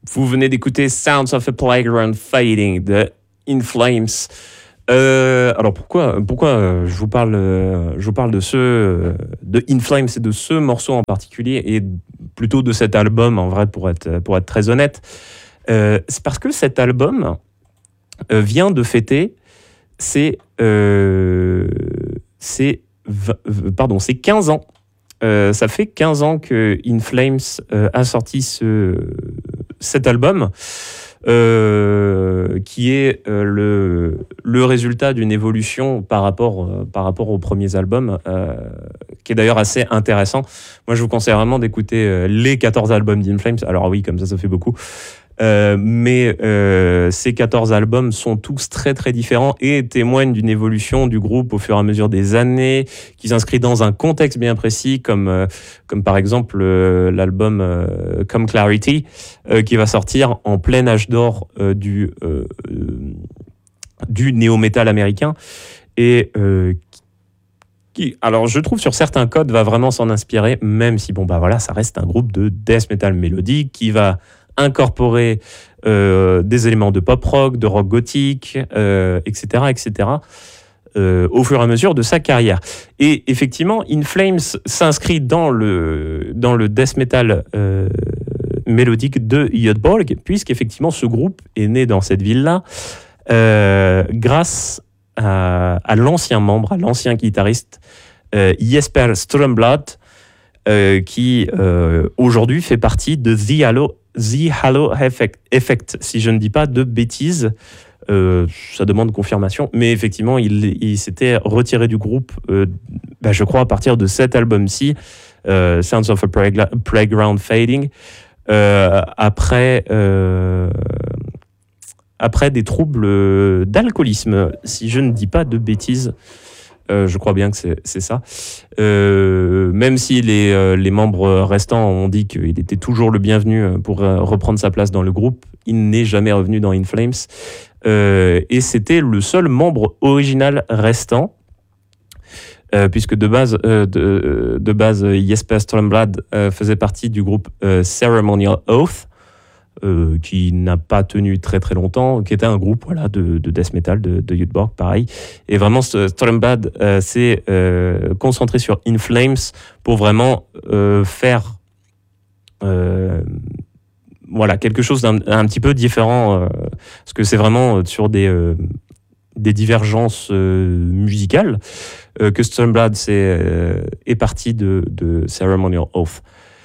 Vous venez d'écouter Sounds of a Playground Fading de In Flames. Alors pourquoi je vous parle de In Flames et de ce morceau en particulier et plutôt de cet album en vrai pour être très honnête, c'est parce que cet album vient de fêter ses 15 ans. Ça fait 15 ans que In Flames a sorti cet album qui est le résultat d'une évolution par rapport aux premiers albums, qui est d'ailleurs assez intéressant. Moi, je vous conseille vraiment d'écouter les 14 albums d'In Flames. Alors oui, comme ça fait beaucoup. Mais ces 14 albums sont tous très très différents et témoignent d'une évolution du groupe au fur et à mesure des années, qui s'inscrit dans un contexte bien précis, comme par exemple l'album Come Clarity, qui va sortir en plein âge d'or du néo-metal américain et qui, alors je trouve sur certains codes va vraiment s'en inspirer, même si ça reste un groupe de death metal mélodique qui va incorporer des éléments de pop rock, de rock gothique, etc. Au fur et à mesure de sa carrière. Et effectivement, In Flames s'inscrit dans le death metal mélodique de Göteborg, puisqu'effectivement ce groupe est né dans cette ville-là grâce à l'ancien guitariste Jesper Strömblad, qui aujourd'hui fait partie de The Halo Effect, si je ne dis pas de bêtises. Ça demande confirmation, mais effectivement, il s'était retiré du groupe, je crois, à partir de cet album-ci, Sounds of a Playground Fading, après des troubles d'alcoolisme, si je ne dis pas de bêtises. Je crois bien que c'est ça. Même si les membres restants ont dit qu'il était toujours le bienvenu pour reprendre sa place dans le groupe, il n'est jamais revenu dans In Flames. Et c'était le seul membre original restant, puisque de base Jesper Strömblad faisait partie du groupe Ceremonial Oath, qui n'a pas tenu très très longtemps, qui était un groupe de death metal de Göteborg, pareil. Et vraiment, Strömblad s'est concentré sur In Flames pour vraiment faire quelque chose d'un petit peu différent, parce que c'est vraiment sur des divergences musicales que Strömblad est parti de Ceremonial Oath.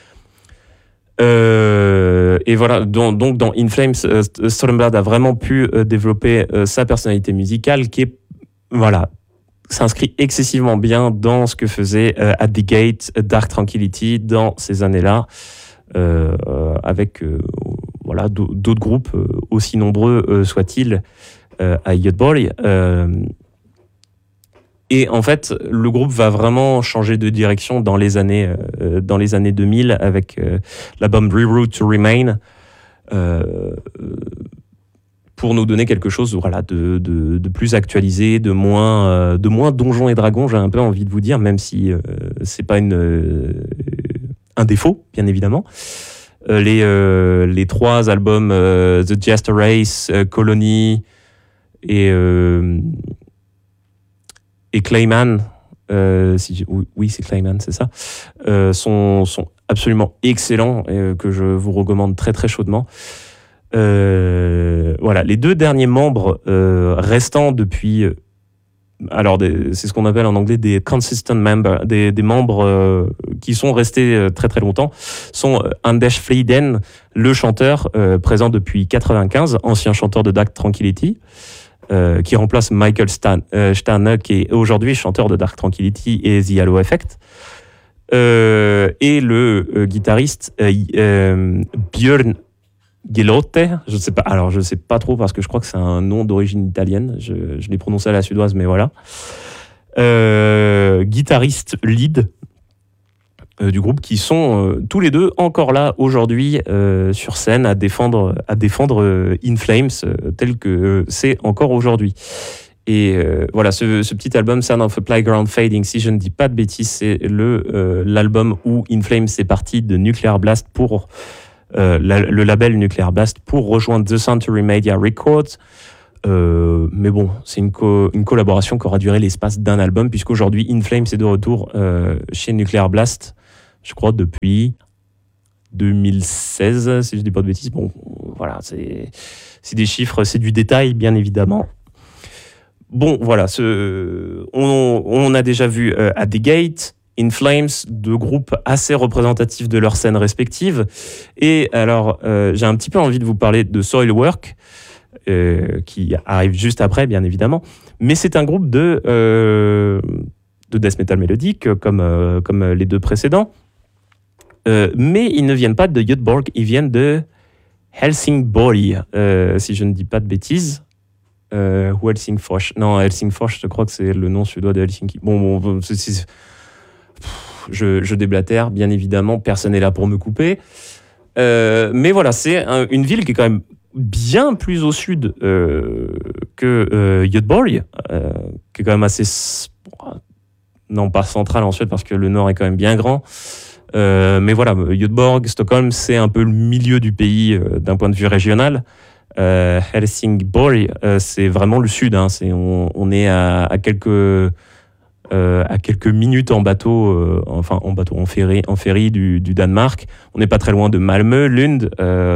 Et voilà, donc dans In Flames, Strömblad a vraiment pu développer sa personnalité musicale qui est, s'inscrit excessivement bien dans ce que faisait At the Gate, Dark Tranquillity dans ces années-là, avec d'autres groupes aussi nombreux soient-ils à Göteborg. Et en fait, le groupe va vraiment changer de direction dans les années 2000 avec l'album Reroute to Remain, pour nous donner quelque chose de plus actualisé, de moins Donjons et Dragons, j'ai un peu envie de vous dire, même si c'est pas un défaut, bien évidemment. Les trois albums The Jester Race, Colony et Clayman, oui c'est Clayman, c'est ça, sont absolument excellents et que je vous recommande très très chaudement. Les deux derniers membres restants depuis, c'est ce qu'on appelle en anglais des consistent members, des membres qui sont restés très très longtemps, sont Anders Flieden, le chanteur présent depuis 1995, ancien chanteur de Dark Tranquillity, qui remplace Michael Stane, qui est aujourd'hui chanteur de Dark Tranquillity et The Halo Effect, et le guitariste Björn Gelotte, je sais pas trop parce que je crois que c'est un nom d'origine italienne, je l'ai prononcé à la suédoise, mais voilà. Guitariste lead du groupe, qui sont tous les deux encore là aujourd'hui sur scène à défendre In Flames tel que c'est encore aujourd'hui. Et ce petit album Sound of a Playground Fading, si je ne dis pas de bêtises, c'est l'album où In Flames est parti de Nuclear Blast pour le label Nuclear Blast pour rejoindre The Century Media Records. Mais bon, c'est une collaboration qui aura duré l'espace d'un album, puisqu'aujourd'hui In Flames est de retour chez Nuclear Blast, je crois depuis 2016, si je dis pas de bêtises. Bon, voilà, c'est des chiffres, c'est du détail, bien évidemment. Bon, voilà, on a déjà vu At the Gate, In Flames, deux groupes assez représentatifs de leurs scènes respectives. Et alors, j'ai un petit peu envie de vous parler de Soilwork, qui arrive juste après, bien évidemment. Mais c'est un groupe de death metal mélodique, comme les deux précédents. Mais ils ne viennent pas de Göteborg, ils viennent de Helsingborg, si je ne dis pas de bêtises. Ou Helsingfors. Non, Helsingfors, je crois que c'est le nom suédois de Helsinki. Bon, je déblatère, bien évidemment, personne n'est là pour me couper. Mais voilà, c'est une ville qui est quand même bien plus au sud que Göteborg, qui est quand même assez... non, pas central en Suède, parce que le nord est quand même bien grand. Mais voilà, Göteborg, Stockholm, c'est un peu le milieu du pays d'un point de vue régional. Helsingborg, c'est vraiment le sud. Hein, on est à quelques minutes en bateau, en ferry du Danemark. On n'est pas très loin de Malmö, Lund,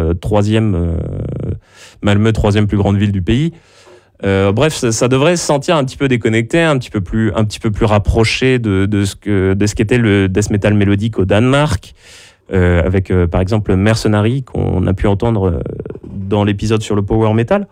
Malmö, troisième plus grande ville du pays. Bref, ça devrait se sentir un petit peu déconnecté, un petit peu plus rapproché de ce qu'était le death metal mélodique au Danemark, avec par exemple Mercenary qu'on a pu entendre dans l'épisode sur le power metal.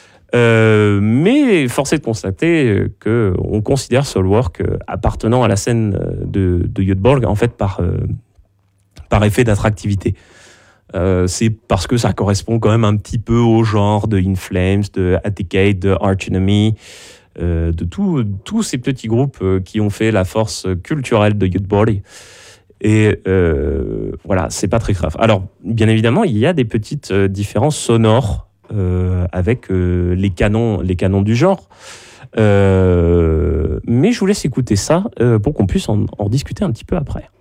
Mais force est de constater qu'on considère Soilwork appartenant à la scène de Göteborg, en fait par effet d'attractivité. C'est parce que ça correspond quand même un petit peu au genre de In Flames, de At the Gate, de Arch Enemy, de tous ces petits groupes qui ont fait la force culturelle de Göteborg. Et voilà, c'est pas très grave. Alors, bien évidemment, il y a des petites différences sonores avec les canons du genre. Mais je vous laisse écouter ça pour qu'on puisse en discuter un petit peu après.